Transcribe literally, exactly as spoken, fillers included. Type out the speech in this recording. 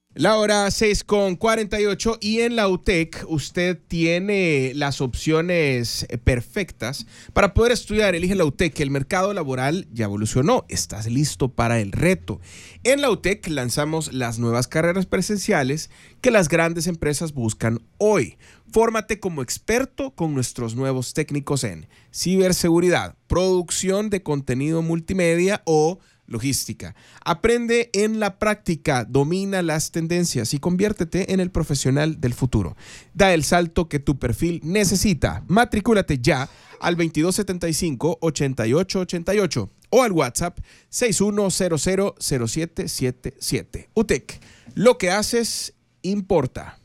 La hora seis con cuarenta y ocho y en la U T E C usted tiene las opciones perfectas para poder estudiar. Elige la U T E C, el mercado laboral ya evolucionó, estás listo para el reto. En la U T E C lanzamos las nuevas carreras presenciales que las grandes empresas buscan hoy. Fórmate como experto con nuestros nuevos técnicos en ciberseguridad, producción de contenido multimedia o logística. Aprende en la práctica, domina las tendencias y conviértete en el profesional del futuro. Da el salto que tu perfil necesita. Matricúlate ya al veintidós setenta y cinco, ochenta y ocho ochenta y ocho o al WhatsApp seis uno cero cero cero siete siete siete. U T E C, lo que haces importa.